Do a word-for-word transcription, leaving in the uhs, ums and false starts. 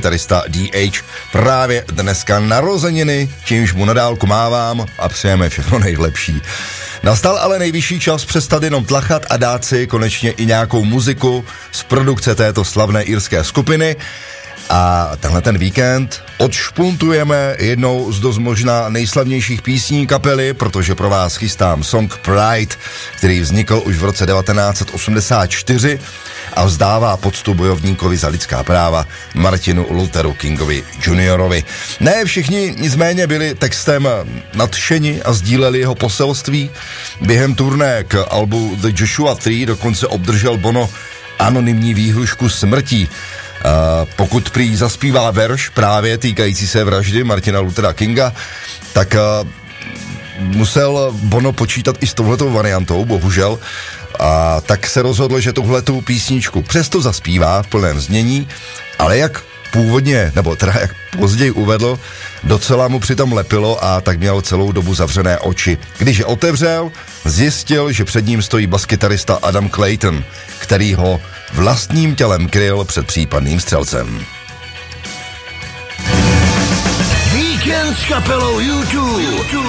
baskytarista D H právě dneska narozeniny, čímž mu nadálku mávám a přejeme všechno nejlepší. Nastal ale nejvyšší čas přestat jenom tlachat a dát si konečně i nějakou muziku z produkce této slavné irské skupiny. A tenhle ten víkend odšpuntujeme jednou z dost možná nejslavnějších písní kapely, protože pro vás chystám song Pride, který vznikl už v roce devatenáct set osmdesát čtyři a vzdává poctu bojovníkovi za lidská práva Martinu Lutheru Kingovi juniorovi. Ne všichni nicméně byli textem nadšeni a sdíleli jeho poselství. Během turné k albu The Joshua tři dokonce obdržel Bono anonymní výhrušku smrtí. Uh, pokud prý zaspívá verš právě týkající se vraždy Martina Luthera Kinga, tak uh, musel Bono počítat i s touhletou variantou, bohužel. A tak se rozhodl, že tuhletu písničku přesto zaspívá v plném znění, ale jak původně, nebo teda jak později uvedl, docela mu přitom lepilo a tak měl celou dobu zavřené oči. Když je otevřel, zjistil, že před ním stojí baskytarista Adam Clayton, který ho vlastním tělem kryl před případným střelcem. Víkend s kapelou U dva.